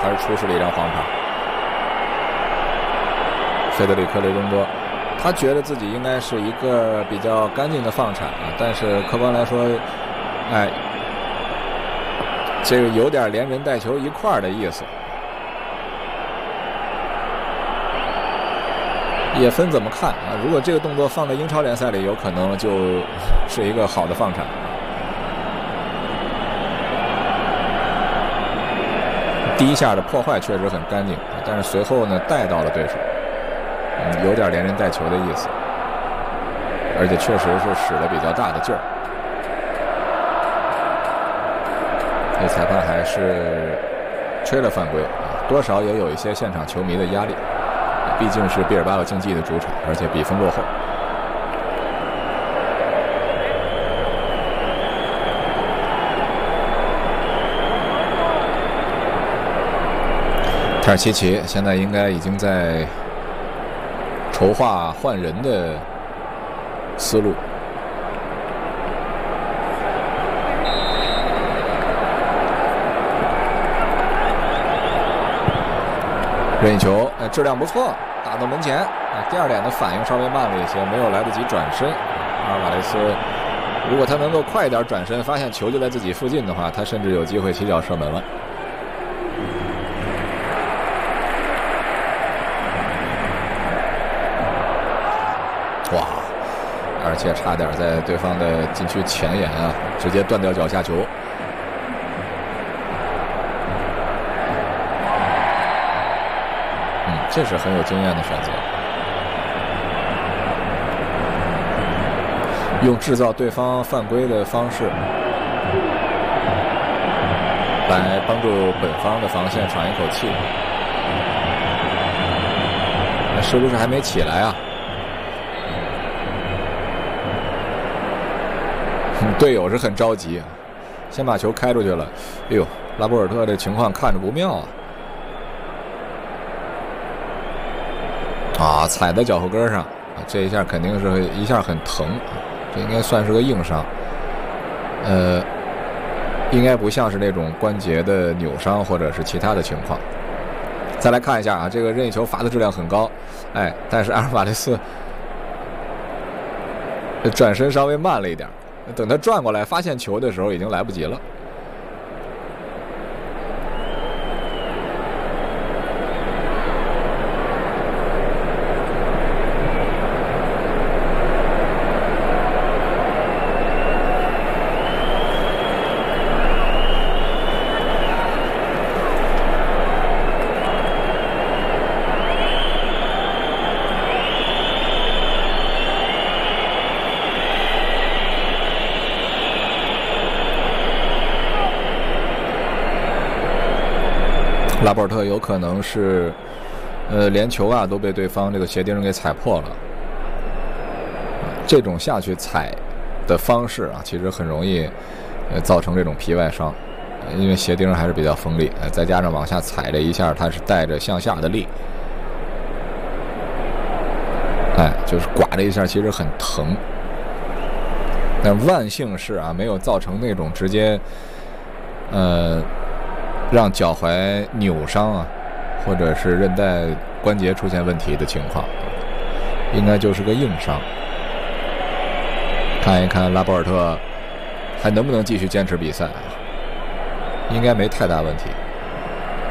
还是出示了一张黄牌。费德里克·雷东多，他觉得自己应该是一个比较干净的放铲啊，但是客观来说，哎，这个有点连人带球一块儿的意思。也分怎么看啊？如果这个动作放在英超联赛里，有可能就是一个好的放铲。第一下的破坏确实很干净，但是随后呢带到了对手，有点连人带球的意思，而且确实是使了比较大的劲儿。这裁判还是吹了犯规，多少也有一些现场球迷的压力。毕竟是毕尔巴鄂竞技的主场，而且比分落后。泰尔齐奇现在应该已经在筹划换人的思路。任意球，质量不错，打到门前。第二点的反应稍微慢了一些，没有来得及转身。阿尔瓦雷斯，如果他能够快一点转身，发现球就在自己附近的话，他甚至有机会起脚射门了。哇！而且差点在对方的禁区前沿啊，直接断掉脚下球。这是很有经验的选择，用制造对方犯规的方式来帮助本方的防线喘一口气。那是不是还没起来啊？队友是很着急，先把球开出去了。哎呦，拉波尔特这情况看着不妙啊！啊，踩在脚后跟上，这一下肯定是一下很疼，这应该算是个硬伤，应该不像是那种关节的扭伤或者是其他的情况。再来看一下啊，这个任意球罚的质量很高，哎，但是阿尔瓦雷斯转身稍微慢了一点，等他转过来发现球的时候已经来不及了。拉波尔特有可能是，连球啊都被对方这个鞋钉给踩破了。这种下去踩的方式啊，其实很容易，造成这种皮外伤，因为鞋钉还是比较锋利，再加上往下踩了一下，它是带着向下的力，哎，就是刮了一下，其实很疼。但万幸是啊，没有造成那种直接，让脚踝扭伤啊，或者是韧带关节出现问题的情况，应该就是个硬伤。看一看拉波尔特还能不能继续坚持比赛，应该没太大问题。